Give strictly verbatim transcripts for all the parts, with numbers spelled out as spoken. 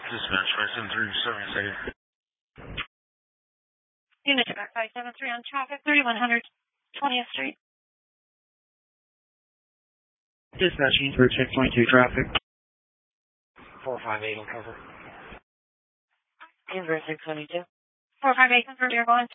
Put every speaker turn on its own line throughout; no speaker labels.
Dispatch five seven three, seven second.
Unit back five seven three on traffic, thirty-one hundred twentieth Street.
Dispatch Kingsburg six twenty-two traffic.
four five eight on cover.
Kingsburg six twenty-two. four five eight, confirm you're going.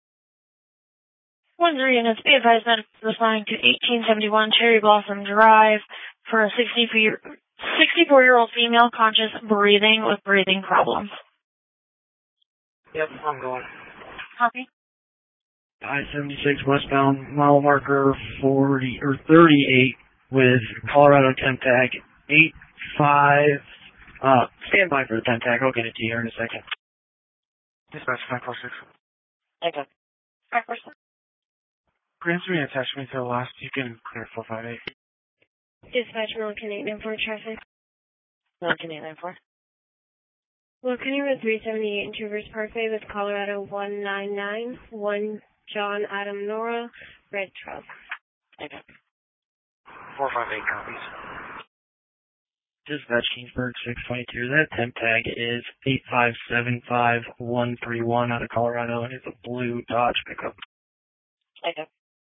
One three units, be advised that it's assigned to eighteen seventy-one Cherry Blossom Drive for a sixty-four-year-old female conscious breathing with breathing problems.
Yep, I'm going.
Copy.
I seventy-six westbound, mile marker forty or thirty-eight with Colorado temp tag eight five. Uh, stand by for the temp tag. I'll get it to you here in a second.
Dispatch five four six.
Okay. five four six.
Grant three attachment to the last. You can clear four five eight.
Dispatch Milliken eight nine four traffic. Milliken eight nine four. Milliken Road three seventy-eight in Traverse Parkway with Colorado one nine nine. one John Adam Nora. Red truck.
Okay. four five eight copies.
Dispatch Kingsburg six twenty-two. That temp tag is eight five seven five one three one out of Colorado, and it's a blue Dodge pickup.
Okay.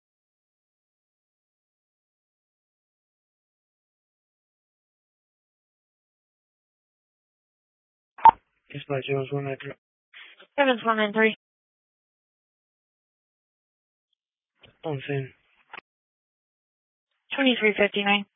Dispatch zero one nine three.
seven one nine three.
On scene.
twenty-three fifty-nine.